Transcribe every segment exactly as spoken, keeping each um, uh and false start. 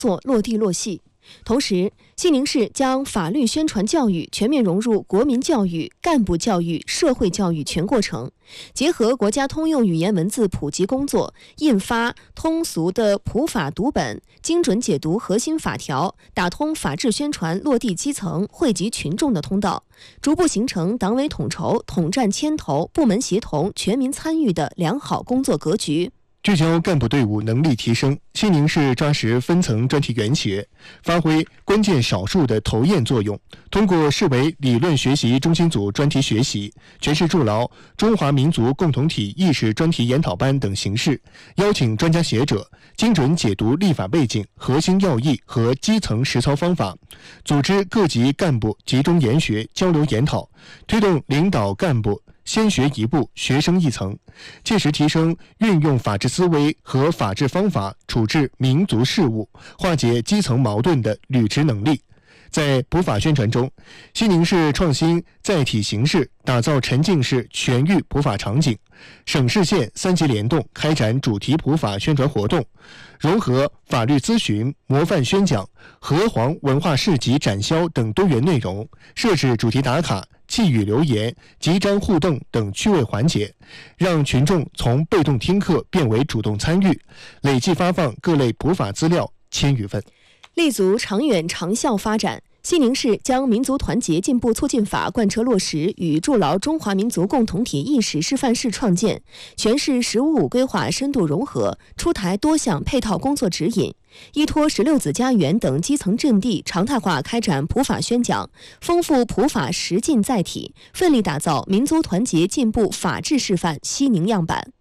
作落地落细。同时，西宁市将法律宣传教育全面融入国民教育、干部教育、社会教育全过程，结合国家通用语言文字普及工作，印发通俗的普法读本，精准解读核心法条，打通法治宣传落地基层、惠及群众的通道，逐步形成党委统筹、统战牵头、部门协同、全民参与的良好工作格局。 聚焦干部队伍能力提升，西宁市抓实分层专题研学，发挥关键少数的头雁作用，通过市委理论学习中心组专题学习、全市筑牢中华民族共同体意识专题研讨班等形式，邀请专家学者精准解读立法背景、核心要义和基层实操方法，组织各级干部集中研学、交流研讨，推动领导干部先学一步，学生一层，切实提升运用法治思维和法治方法处置民族事务、化解基层矛盾的履职能力。在普法宣传中，西宁市创新载体形式，打造沉浸式全域普法场景，省市县三级联动开展主题普法宣传活动，融合法律咨询、模范宣讲、河湟文化市集展销等多元内容，设置主题打卡、寄语留言、集章互动等趣味环节，让群众从被动听课变为主动参与，累计发放各类普法资料千余份。 立足长远长效发展，西宁市将民族团结进步促进法贯彻落实与筑牢中华民族共同体意识示范市创建，全市“十五五”规划深度融合，出台多项配套工作指引，依托十六子家园等基层阵地，常态化开展普法宣讲，丰富普法实进载体，奋力打造民族团结进步法治示范西宁样板。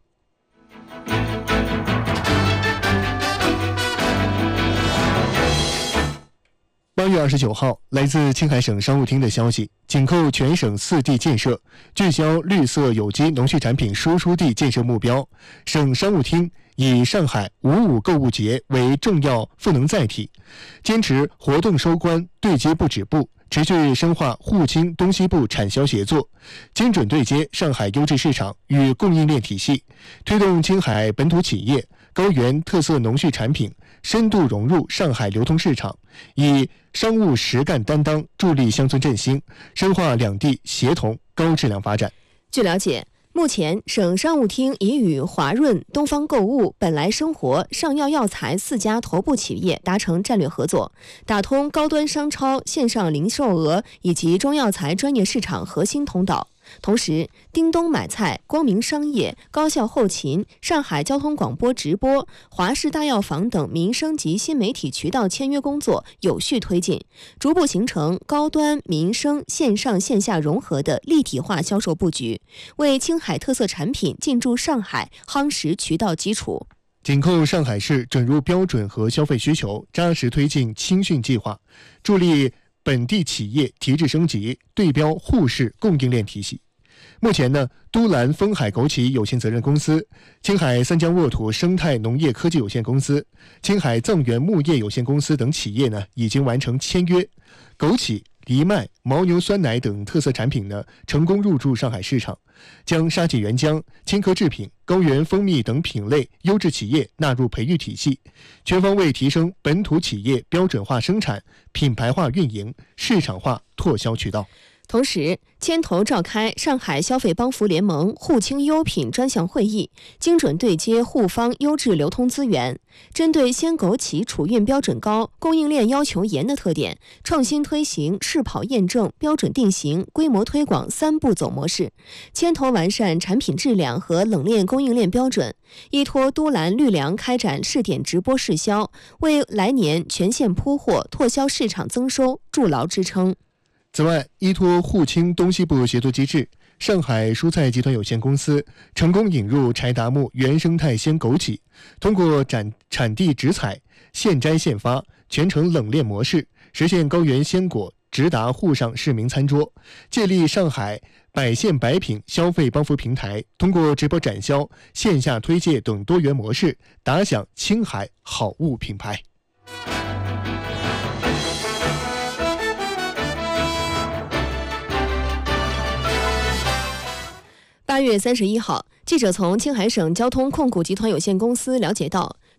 八月二十九号，来自青海省商务厅的消息，紧扣全省四地建设，聚焦绿色有机农畜产品输出地建设目标，省商务厅以上海“五五”购物节为重要赋能载体，坚持活动收官、对接不止步，持续深化沪青东西部产销协作，精准对接上海优质市场与供应链体系，推动青海本土企业、高原特色农畜产品深度融入上海流通市场，以商务实干担当助力乡村振兴，深化两地协同高质量发展。 据了解，目前省商务厅已与华润、东方购物、本来生活、上药药材四家头部企业达成战略合作，打通高端商超线上零售额以及中药材专业市场核心通道。同时，叮咚买菜、光明商业、高校后勤、上海交通广播直播、华氏大药房等民生及新媒体渠道签约工作有序推进，逐步形成高端民生线上线下融合的立体化销售布局，为青海特色产品进驻上海夯实渠道基础。 紧扣上海市准入标准和消费需求，扎实推进青训计划，助力本地企业提质升级，对标沪市供应链体系。目前呢，都兰丰海枸杞有限责任公司、青海三江沃土生态农业科技有限公司、青海藏源牧业有限公司等企业呢，已经完成签约，枸杞、藜麦、牦牛酸奶等特色产品呢，成功入驻上海市场，将沙棘原浆、青稞制品、高原蜂蜜等品类优质企业纳入培育体系，全方位提升本土企业标准化生产、品牌化运营、市场化拓销渠道。 同时，牵头召开上海消费帮扶联盟沪青优品专项会议，精准对接沪方优质流通资源，针对鲜枸杞储运标准高、供应链要求严的特点，创新推行试跑验证、标准定型、规模推广三步走模式，牵头完善产品质量和冷链供应链标准，依托都兰绿粮开展试点直播试销，为来年全线铺货、拓销市场增收筑牢支撑。 此外，依托沪青东西部协作机制，上海蔬菜集团有限公司成功引入柴达木原生态鲜枸杞，通过产产地直采、现摘现发、全程冷链模式，实现高原鲜果直达沪上市民餐桌。借力上海百县百品消费帮扶平台，通过直播展销、线下推介等多元模式，打响青海好物品牌。 八月三十一号，记者从青海省交通控股集团有限公司了解到，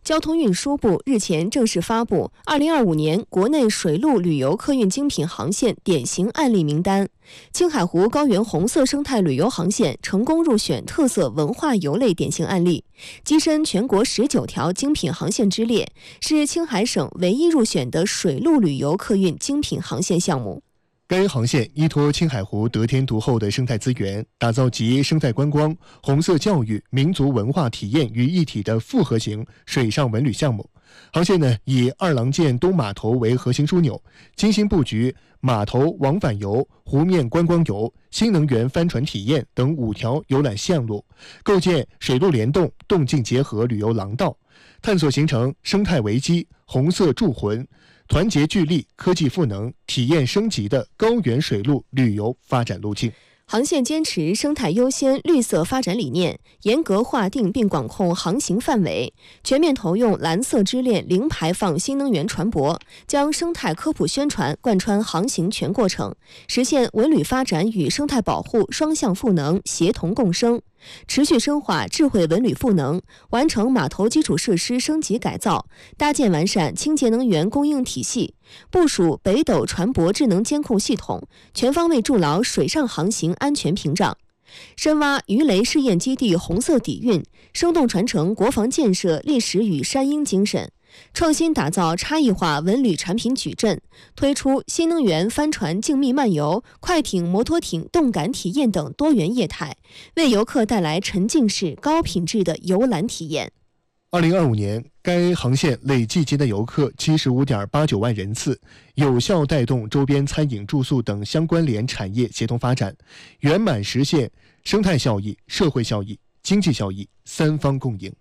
交通运输部日前正式发布二零二五年国内水陆旅游客运精品航线典型案例名单。青海湖高原红色生态旅游航线成功入选特色文化游类典型案例，跻身全国十九条精品航线之列，是青海省唯一入选的水陆旅游客运精品航线项目。 该航线依托青海湖得天独厚的生态资源，打造集生态观光、红色教育、民族文化体验于一体的复合型水上文旅项目。航线呢，以二郎剑东码头为核心枢纽，精心布局码头往返游、湖面观光游、新能源帆船体验等五条游览线路，构建水陆联动、动静结合旅游廊道，探索形成生态维基、红色铸魂、团结聚力、科技赋能、体验升级的高原水陆旅游发展路径。 航线坚持生态优先、绿色发展理念，严格划定并管控航行范围，全面投用蓝色支链零排放新能源船舶，将生态科普宣传贯穿航行全过程，实现文旅发展与生态保护双向赋能、协同共生。持续深化智慧文旅赋能，完成码头基础设施升级改造，搭建完善清洁能源供应体系，部署北斗船舶智能监控系统，全方位筑牢水上航行安全屏障。深挖鱼雷试验基地红色底蕴，生动传承国防建设历史与山鹰精神，创新打造差异化文旅产品矩阵，推出新能源帆船静谧漫游、快艇、摩托艇动感体验等多元业态，为游客带来沉浸式高品质的游览体验。 二零二五年，该航线累计接待游客七十五点八九万人次，有效带动周边餐饮、住宿等相关联产业协同发展，圆满实现生态效益、社会效益、经济效益三方共赢。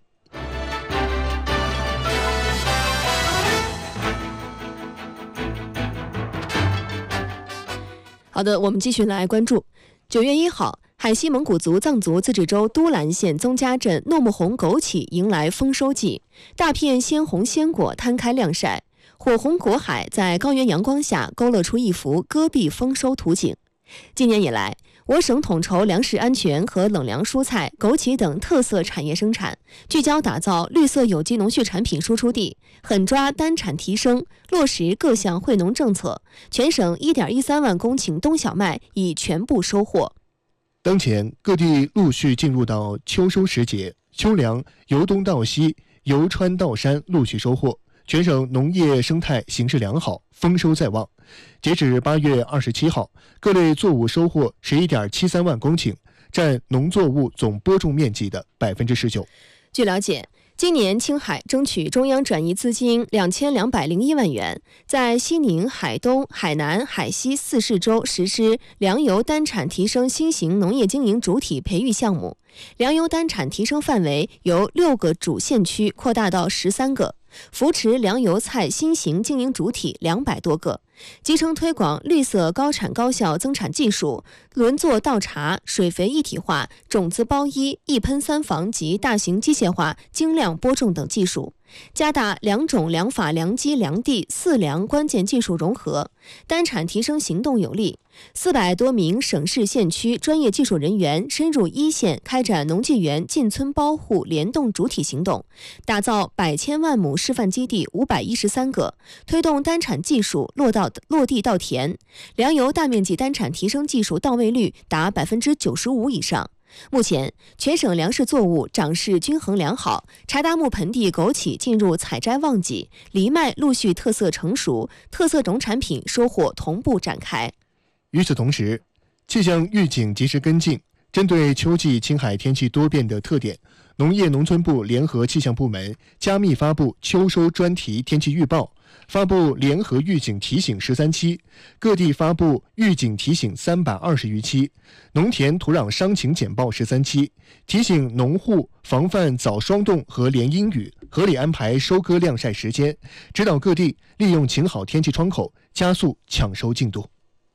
好的，我们继续来关注。九月一号，海西蒙古族藏族自治州都兰县宗家镇诺木红枸杞迎来丰收季，大片鲜红鲜果摊开晾晒，火红果海在高原阳光下勾勒出一幅戈壁丰收图景。今年以来，我省统筹粮食安全和冷凉蔬菜、枸杞等特色产业生产，聚焦打造绿色有机农畜产品输出地，狠抓单产提升，落实各项惠农政策，全省 一点一三万公顷冬小麦已全部收获。 当前各地陆续进入到秋收时节，秋粮由东到西、由川到山陆续收获，全省农业生态形势良好，丰收在望。截止八月二十七号，各类作物收获 十一点七三万公顷，占农作物总播种面积的 百分之十九。 据了解，今年青海争取中央转移资金两千两百零一万元，在西宁、海东、海南、海西四市州实施粮油单产提升新型农业经营主体培育项目，粮油单产提升范围由六个主县区扩大到十三个，扶持粮油菜新型经营主体两百多个，集成推广绿色高产高效增产技术、轮作倒茬、水肥一体化、种子包衣、一喷三防及大型机械化精量播种等技术，加大粮种、粮法、粮机、粮地四粮关键技术融合，单产提升行动有力。四百多名省市县区专业技术人员深入一线，开展农技园进村包户联动主体行动，打造百千万亩示范基地五百一十三个，推动单产技术落到落地到田，粮油大面积单产提升技术到位率达百分之九十五以上。目前，全省粮食作物长势均衡良好，柴达木盆地枸杞进入采摘旺季，藜麦陆续特色成熟，特色农产品收获同步展开。 与此同时，气象预警及时跟进，针对秋季青海天气多变的特点，农业农村部联合气象部门加密发布秋收专题天气预报，发布联合预警提醒十三期，各地发布预警提醒三百二十余期，农田土壤伤情简报十三期，提醒农户防范早霜冻和连阴雨，合理安排收割晾晒时间，指导各地利用晴好天气窗口，加速抢收进度。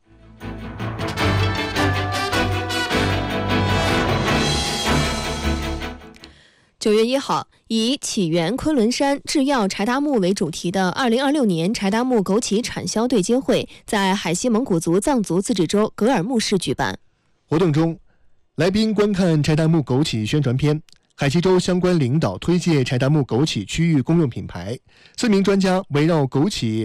九月一号，以起源昆仑山制药柴达木为主题的二零二六年柴达木枸杞产销对接会在海西蒙古族藏族自治州格尔木市举办。 活动中，来宾观看柴达木枸杞宣传片， 海西州相关领导推介柴达木枸杞区域公用品牌。四名专家围绕枸杞